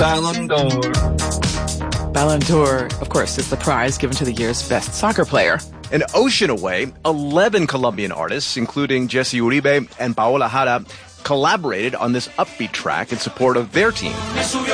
Ballon d'Or. Ballon d'Or, of course, is the prize given to the year's best soccer player. An ocean away, 11 Colombian artists, including Jesse Uribe and Paola Jara, collaborated on this upbeat track in support of their team.